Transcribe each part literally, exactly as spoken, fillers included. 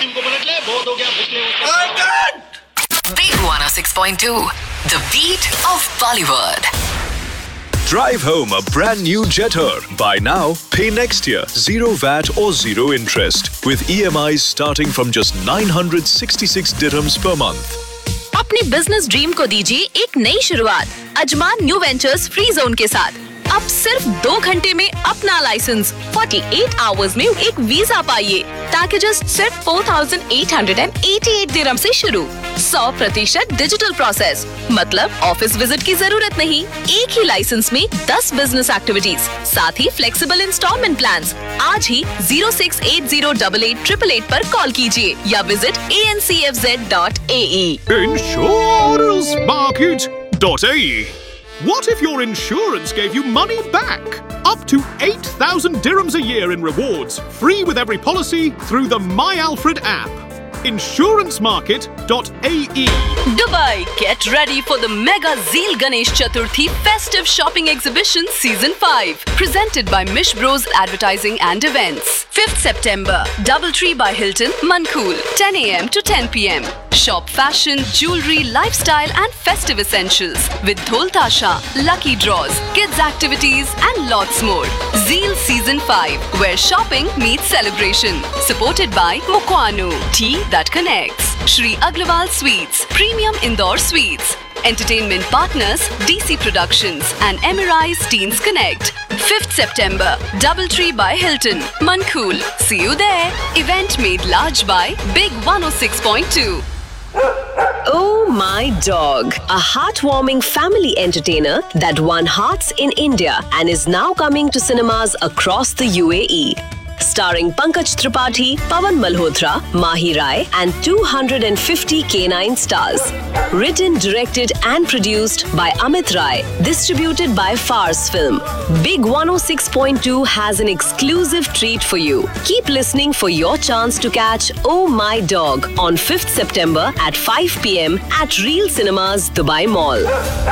Team को पलट ले, बहुत हो गया पिछले Big one oh six point two, the beat of Bollywood. Drive home a brand new Jetor. Buy now, pay next year. Zero V A T or zero interest. With E M Is starting from just nine hundred sixty-six dirhams per month. अपने business dream को दीजिए एक नई शुरुआत Ajman new ventures free zone के साथ। अब सिर्फ दो घंटे में अपना लाइसेंस अड़तालीस आवर्स में एक वीजा पाइए। पैकेजेस सिर्फ चार हज़ार आठ सौ अट्ठासी दिरहम से शुरू। सौ प्रतिशत डिजिटल प्रोसेस, मतलब ऑफिस विजिट की जरूरत नहीं। एक ही लाइसेंस में दस बिजनेस एक्टिविटीज, साथ ही फ्लेक्सिबल इंस्टॉलमेंट प्लान्स। आज ही zero six eight zero eight eight triple eight पर कॉल कीजिए या visit A N C F Z dot A E. insurance market dot a e. What if your insurance gave you money back? Up to eight thousand dirhams a year in rewards, free with every policy through the My Alfred app. insurance market dot a e. Dubai, get ready for the Mega Zeal Ganesh Chaturthi Festive Shopping Exhibition Season five. Presented by Mish Bros Advertising and Events. fifth September, Doubletree by Hilton, Mankhool, ten a m to ten p m. Shop fashion, jewelry, lifestyle and festive essentials with Dhol Tasha, lucky draws, kids activities and lots more. Zeal Season five, where shopping meets celebration. Supported by Mukwanu, tea that connects. Shri Agrawal Sweets, Premium Indoor Sweets. Entertainment partners D C Productions and Emirise Teens Connect. fifth September, Doubletree by Hilton, Mankhool. See you there. Event made large by Big one oh six point two. Oh My Dog, a heartwarming family entertainer that won hearts in India and is now coming to cinemas across the U A E. Starring Pankaj Tripathi, Pawan Malhotra, Mahi Rai and two hundred fifty K nine stars. Written, directed and produced by Amit Rai. Distributed by Fars Film. Big one oh six point two has an exclusive treat for you. Keep listening for your chance to catch Oh My Dog on fifth September at five p m at Real Cinemas, Dubai Mall.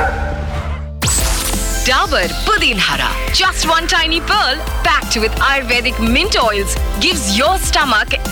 Dabur Pudin Hara. Just one tiny pearl packed with Ayurvedic mint oils gives your stomach